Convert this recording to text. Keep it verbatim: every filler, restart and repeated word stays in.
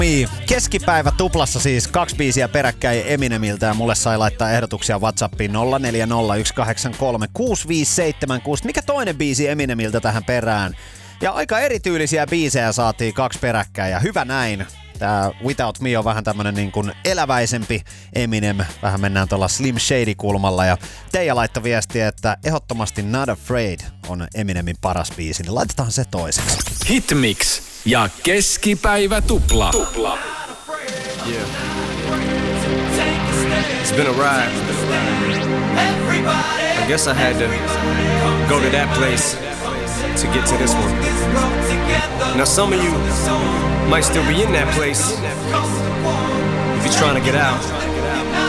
Keskipäivä tuplassa siis kaksi biisiä peräkkäin Eminemiltä ja mulle sai laittaa ehdotuksia WhatsAppiin nolla neljä nolla yksi kahdeksan kolme kuusi viisi seitsemän kuusi. Mikä toinen biisi Eminemiltä tähän perään? Ja aika erityylisiä biisejä saatiin kaksi peräkkäin ja hyvä näin. Tää Without Me on vähän tämmönen niin kuin eläväisempi Eminem. Vähän mennään tuolla Slim Shady-kulmalla ja Teija laittoi viestiä, että ehdottomasti Not Afraid on Eminemin paras biisi. Niin laitetaan se toiseksi. Hitmix ja keskipäivä tupla. tupla. Yeah. It's been a ride. I guess I had to go to that place to get to this one. Now some of you might still be in that place if you're trying to get out.